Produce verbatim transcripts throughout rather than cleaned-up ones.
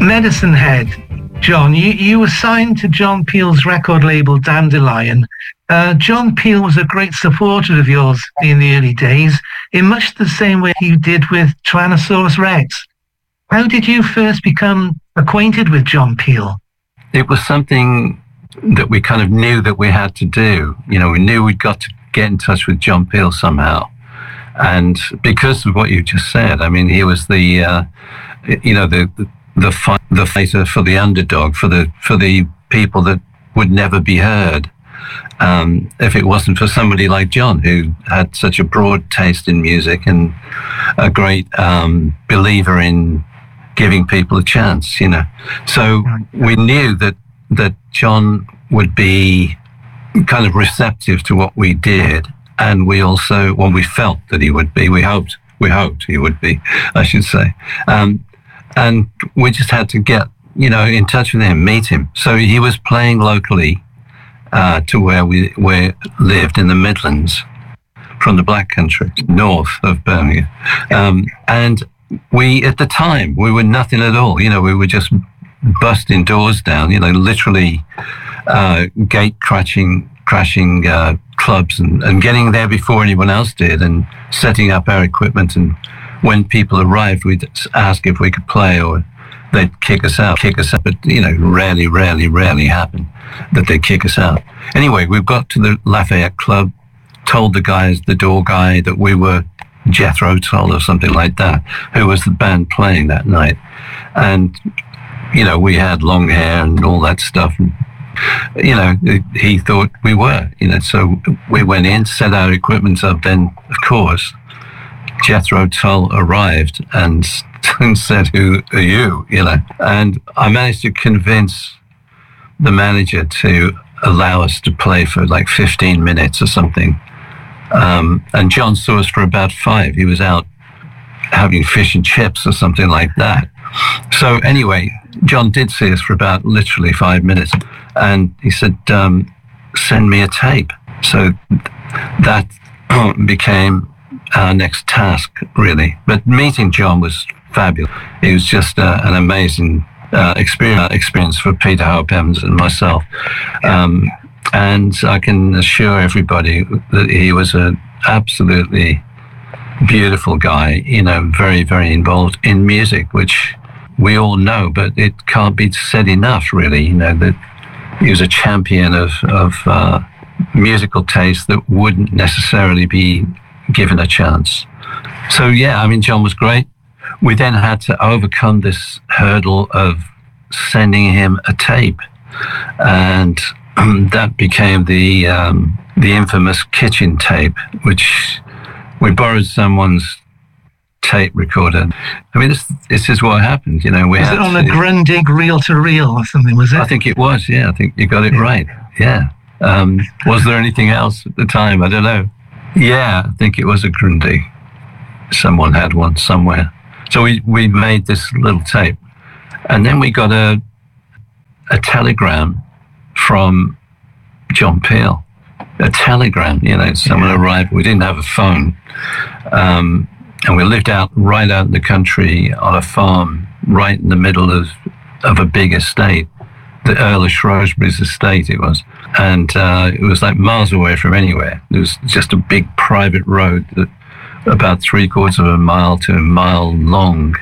Medicine Head, John, you, you were signed to John Peel's record label Dandelion. Uh, John Peel was a great supporter of yours in the early days, in much the same way you did with Tyrannosaurus Rex. How did you first become acquainted with John Peel? It was something that we kind of knew that we had to do. You know, we knew we'd got to get in touch with John Peel somehow. And because of what you just said, I mean, he was the, uh, you know, the, the the fight, the fighter for the underdog, for the for the people that would never be heard. Um, if it wasn't for somebody like John, who had such a broad taste in music and a great um, believer in giving people a chance, you know. So we knew that that John would be kind of receptive to what we did, and we also, well, we felt that he would be. We hoped, we hoped he would be, I should say. Um, And we just had to get, you know, in touch with him, meet him. So he was playing locally uh, to where we where lived in the Midlands, from the Black Country, north of Birmingham. Um, and we, at the time, we were nothing at all. You know, we were just busting doors down, you know, literally uh, gate crashing, crashing uh, clubs and, and getting there before anyone else did and setting up our equipment. And when people arrived, we'd ask if we could play, or they'd kick us out, kick us out. But, you know, rarely, rarely, rarely happened that they'd kick us out. Anyway, we got to the Lafayette Club, told the guys, the door guy, that we were Jethro Tull or something like that, who was the band playing that night. And, you know, we had long hair and all that stuff. And, you know, he thought we were, you know, so we went in, set our equipment up. Then, of course, Jethro Tull arrived and, and said, who are you, you know? And I managed to convince the manager to allow us to play for like fifteen minutes or something. Um, and John saw us for about five. He was out having fish and chips or something like that. So anyway, John did see us for about literally five minutes. And he said, um, send me a tape. So that became our next task, really. But meeting John was fabulous. It was just uh, an amazing uh, experience, experience for Peter Hope Evans and myself. Um, and I can assure everybody that he was an absolutely beautiful guy, you know, very, very involved in music, which we all know, but it can't be said enough, really, you know, that he was a champion of, of uh, musical taste that wouldn't necessarily be given a chance. So yeah, I mean, John was great. We then had to overcome this hurdle of sending him a tape, and that became the um, the infamous kitchen tape, which we borrowed someone's tape recorder. I mean, this this is what happened. You know, we was had it on to, a Grundig reel-to-reel or something? Was it? I think it was. Yeah, I think you got it right. Yeah. Um, was there anything else at the time? I don't know. Yeah, I think it was a Grundig. Someone had one somewhere. So we, we made this little tape. And then we got a a telegram from John Peel. A telegram, you know, someone yeah. arrived. We didn't have a phone. Um, and we lived out right out in the country on a farm, right in the middle of, of a big estate. The Earl of Shrewsbury's estate it was. And uh, it was like miles away from anywhere. It was just a big private road that about three quarters of a mile to a mile long,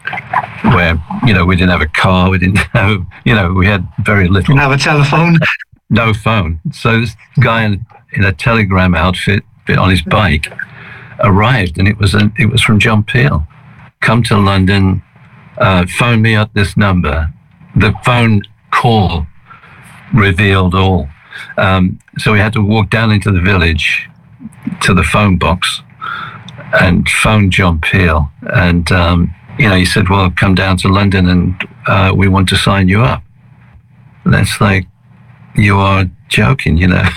where, you know, we didn't have a car, we didn't have, you know, we had very little. Didn't have a telephone? No phone. So this guy in, in a telegram outfit on his bike arrived, and it was a, it was from John Peel. Come to London, uh, phone me at this number. The phone call revealed all. Um, so we had to walk down into the village to the phone box and phone John Peel. And, um, you know, he said, well, come down to London and uh, we want to sign you up. And that's like, you are joking, you know.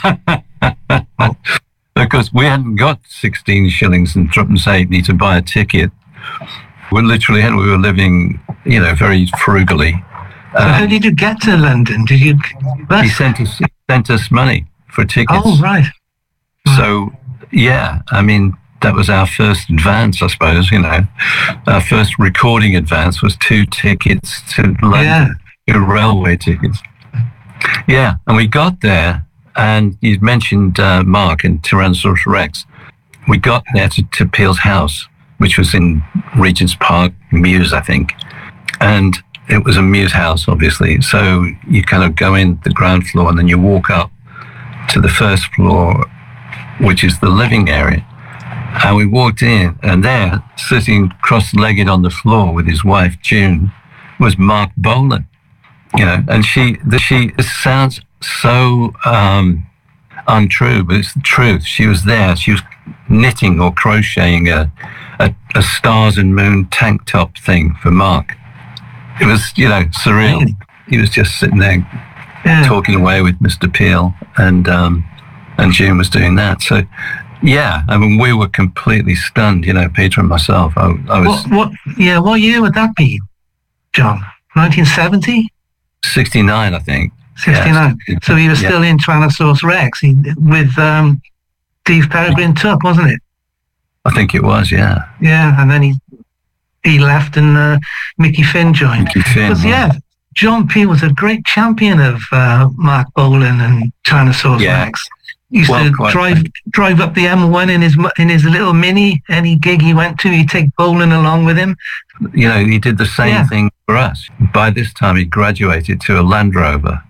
Because we hadn't got sixteen shillings and threepence halfpenny to buy a ticket. We literally had, we were living, you know, very frugally. So um, how did you get to London? Did you? He sent us, he sent us money for tickets. Oh, right. So, yeah, I mean, that was our first advance, I suppose. You know, our first recording advance was two tickets to London, Yeah. two railway tickets. Yeah, and we got there, and you mentioned uh, Mark and Tyrannosaurus Rex. We got there to, to Peel's house, which was in Regent's Park, Mews, I think. And it was a Mews house, obviously. So you kind of go in the ground floor and then you walk up to the first floor, which is the living area. And we walked in, and there, sitting cross-legged on the floor with his wife, June, was Mark Bolan. You know, and she, the, she, it sounds so um, untrue, but it's the truth. She was there. She was knitting or crocheting a, a, a stars and moon tank top thing for Mark. It was, you know, surreal. Really? He was just sitting there Yeah. talking away with Mister Peel, and um, and June was doing that. So, yeah, I mean, we were completely stunned, you know, Peter and myself. I, I was What, what, yeah, what year would that be, John? nineteen seventy? sixty-nine, I think. sixty-nine. Yeah. So he was Yeah. still in Tyrannosaurus Rex he, with um, Steve Peregrine Tuck, wasn't it? I think it was, yeah. Yeah, and then he he left and uh, Mickey Finn joined. Mickey Finn, Because, yeah, John Peel was a great champion of uh, Mark Bolan and Tyrannosaurus Yeah. Rex. He used Well, to quite drive right. drive up the M one in his mu- in his little Mini. Any gig he went to, he'd take Bolan along with him. You know, he did the same Yeah. thing for us. By this time, he graduated to a Land Rover.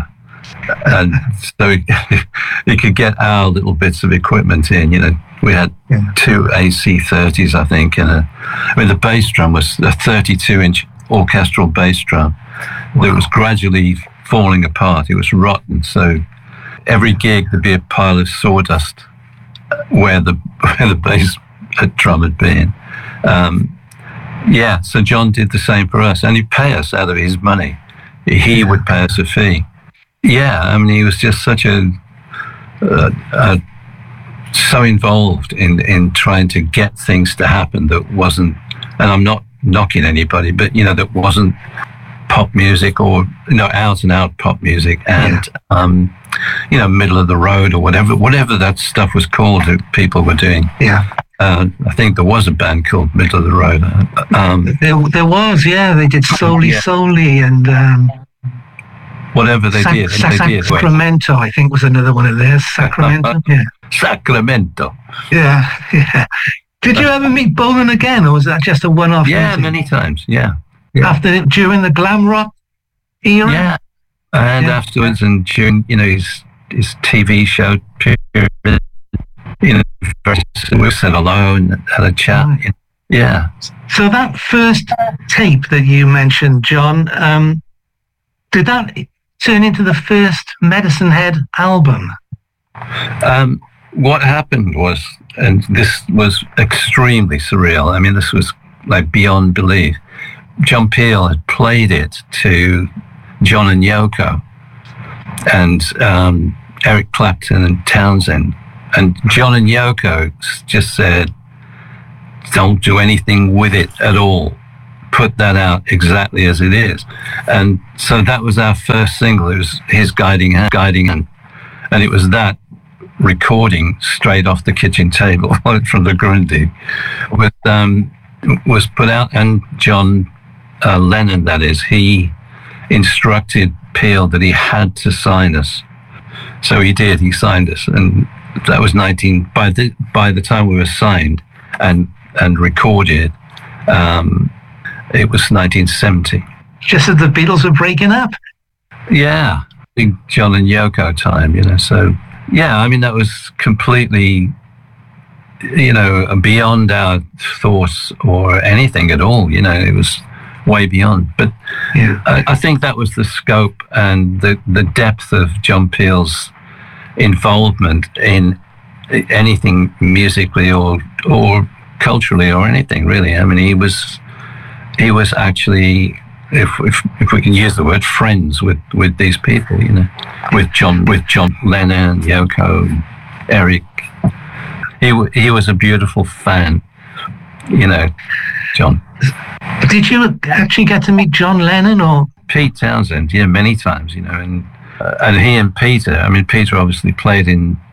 And so he, he could get our little bits of equipment in, you know. We had Yeah. two A C thirties, I think, and a, I mean, the bass drum was a thirty-two inch orchestral bass drum that was gradually falling apart. It was rotten. So every gig there'd be a pile of sawdust where the where the bass drum had been. Um, yeah, so John did the same for us, and he'd pay us out of his money. He Yeah. would pay us a fee. Yeah, I mean, he was just such a, uh, uh, so involved in, in trying to get things to happen that wasn't, and I'm not knocking anybody, but, you know, that wasn't pop music or, you know, out and out pop music and, yeah. um, you know, middle of the road or whatever, whatever that stuff was called that people were doing. Yeah. Uh, I think there was a band called Middle of the Road. Um, there, there was, yeah. They did Soli yeah. Soli and um, whatever they Sac- did. Sac- they did Sacramento, I think, was another one of theirs. Sacramento, yeah. Sacramento. Yeah, yeah. Did you ever meet Bolan again, or was that just a one-off? Yeah, meeting? many times. Yeah. yeah. After during the glam rock era. Yeah, and Yeah. afterwards, and during you know his his T V show period, you know, we said hello and had a chat. Right. Yeah. So that first tape that you mentioned, John, um, did that turn into the first Medicine Head album? Um, what happened was, and this was extremely surreal. I mean, this was like beyond belief. John Peel had played it to John and Yoko and um, Eric Clapton and Townsend. And John and Yoko just said, don't do anything with it at all. Put that out exactly as it is. And so that was our first single. It was his Guiding Hand. Guiding Hand. And it was that recording straight off the kitchen table from the Grundy was, um, was put out. And John uh, Lennon, that is, he instructed Peel that he had to sign us. So he did. He signed us. And that was nineteen, by the, by the time we were signed and, and recorded, um, it was nineteen seventy. Just as the Beatles were breaking up? Yeah, big John and Yoko time, you know. So, yeah, I mean, that was completely, you know, beyond our thoughts or anything at all, you know. It was way beyond. But Yeah. I, I think that was the scope and the, the depth of John Peel's involvement in anything musically or or culturally or anything, really. I mean, he was... He was actually, if, if if we can use the word, friends with, with these people, you know, with John with John Lennon, Yoko, Eric. He w- he was a beautiful fan, you know, John. Did you actually get to meet John Lennon or? Pete Townsend, yeah, many times, you know, and uh, and he and Peter. I mean, Peter obviously played in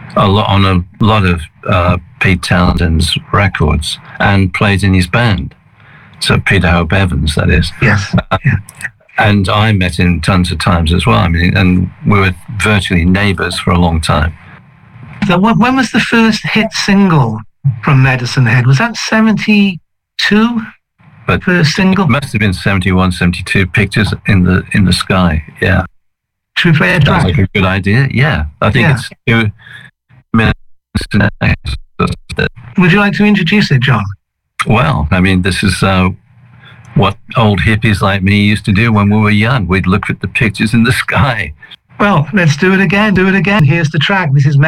a lot on a lot of uh, Pete Townshend's records and played in his band. So Peter Hope Evans, that is. Yes. Uh, yeah. And I met him tons of times as well. I mean, and we were virtually neighbours for a long time. So when was the first hit single from Medicine Head? Was that seventy-two? But first single? It must have been seventy-one, seventy-two. Pictures in the in the Sky. Yeah. Should we play a track? Sounds like a good idea. Yeah. I think Yeah. it's two minutes. Would you like to introduce it, John? Well, I mean, this is uh, what old hippies like me used to do when we were young. We'd look at the pictures in the sky. Well, let's do it again. Do it again. Here's the track. This is